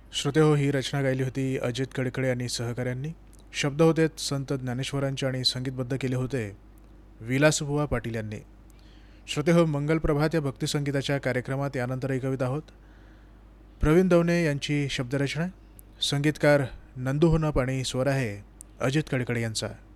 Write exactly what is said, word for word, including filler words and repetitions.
श्रोते हो, ही रचना गायली होती अजित कडकडे आणि सहकाऱ्यांनी. शब्द होते संत ज्ञानेश्वरांचे आणि संगीतबद्ध केले होते विलासबुवा पाटील यांनी. श्रोते हो, मंगल प्रभात या भक्तिसंगीताच्या कार्यक्रमात यानंतर ऐकवित आहोत प्रवीण दवणे यांची शब्दरचना. संगीतकार नंदू होनप आणि स्वर आहे अजित कडकडे यांचा.